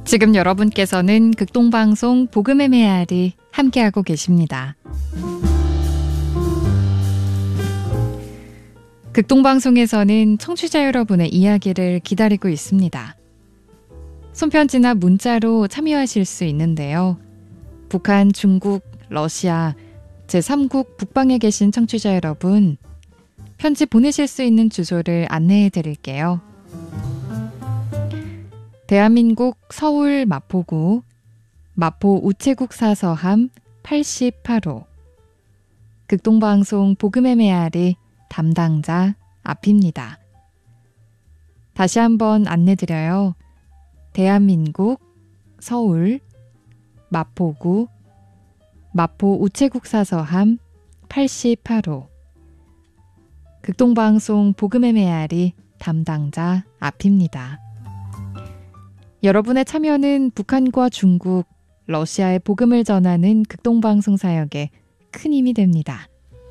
지금 여러분께서는 극동방송 복음의 메아리 함께하고 계십니다. 극동방송에서는 청취자 여러분의 이야기를 기다리고 있습니다. 손편지나 문자로 참여하실 수 있는데요. 북한, 중국, 러시아, 제3국 북방에 계신 청취자 여러분, 편지 보내실 수 있는 주소를 안내해 드릴게요. 대한민국 서울 마포구 마포 우체국 사서함 88호 극동방송 복음의 메아리 담당자 앞입니다. 다시 한번 안내드려요. 대한민국 서울 마포구 마포 우체국 사서함 88호 극동방송 복음의 메아리 담당자 앞입니다. 여러분의 참여는 북한과 중국, 러시아의 복음을 전하는 극동방송 사역에 큰 힘이 됩니다.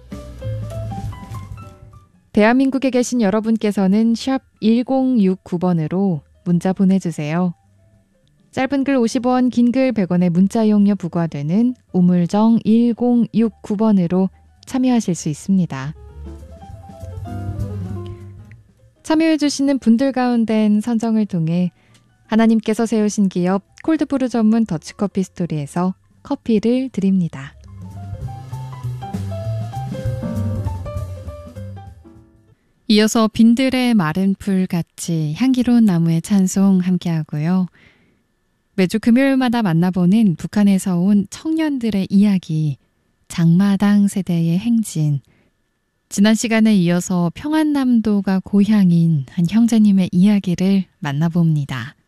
대한민국에 계신 여러분께서는 샵 1069번으로 문자 보내주세요. 짧은 글 50원, 긴 글 100원의 문자 이용료 부과되는 우물정 1069번으로 참여하실 수 있습니다. 참여해주시는 분들 가운데는 선정을 통해 하나님께서 세우신 기업 콜드브루 전문 더치커피 스토리에서 커피를 드립니다. 이어서 빈들의 마른 풀같이 향기로운 나무의 찬송 함께하고요. 매주 금요일마다 만나보는 북한에서 온 청년들의 이야기, 장마당 세대의 행진. 지난 시간에 이어서 평안남도가 고향인 한 형제님의 이야기를 만나봅니다.